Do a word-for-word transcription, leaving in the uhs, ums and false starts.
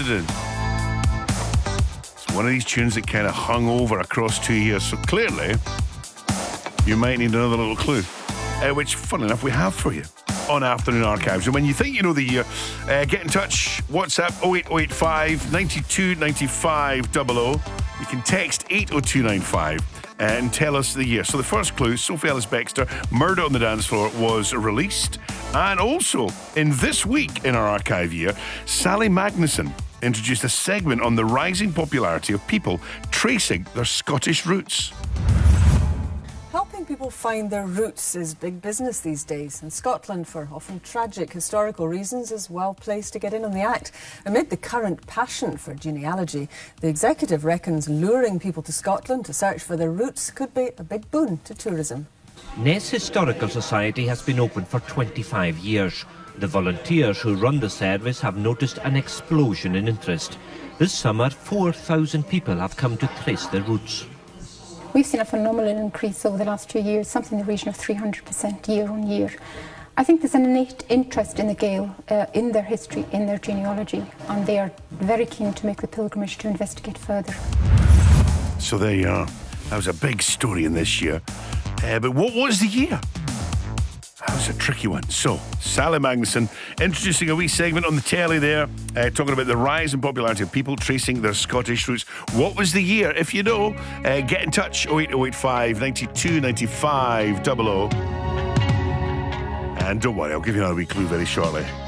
interested in. It's one of these tunes that kind of hung over across two years, so clearly you might need another little clue, uh, which, fun enough, we have for you on Afternoon Archives. And when you think you know the year, uh, get in touch. WhatsApp oh eight oh eight five, nine two nine five double oh. You can text eight oh two nine five and tell us the year. So the first clue, Sophie Ellis-Bextor, Murder on the Dance Floor, was released. And also, in this week in our archive year, Sally Magnuson introduced a segment on the rising popularity of people tracing their Scottish roots. Helping people find their roots is big business these days, and Scotland, for often tragic historical reasons, is well placed to get in on the act. Amid the current passion for genealogy, the executive reckons luring people to Scotland to search for their roots could be a big boon to tourism. Ness Historical Society has been open for twenty-five years. The volunteers who run the service have noticed an explosion in interest. This summer, four thousand people have come to trace their roots. We've seen a phenomenal increase over the last two years, something in the region of three hundred percent year on year. I think there's an innate interest in the Gael, uh, in their history, in their genealogy, and they are very keen to make the pilgrimage to investigate further. So there you are. That was a big story in this year. Uh, but what was the year? That was a tricky one. So, Sally Magnuson introducing a wee segment on the telly there, uh, talking about the rise in popularity of people tracing their Scottish roots. What was the year? If you know, uh, get in touch, oh eight oh eight five, nine two nine five double oh. And don't worry, I'll give you another wee clue very shortly.